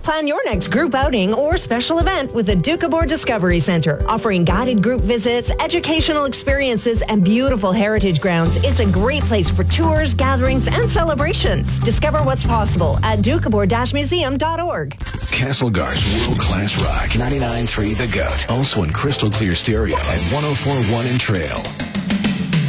Plan your next group outing or special event with the Doukhobor Discovery Centre. Offering guided group visits, educational experiences, and beautiful heritage grounds, it's a great place for tours, gatherings, and celebrations. Discover what's possible at doukhobor-museum.org. Castlegar's world-class rock. 99.3 The Goat. Also in crystal clear stereo at 104.1 in Trail.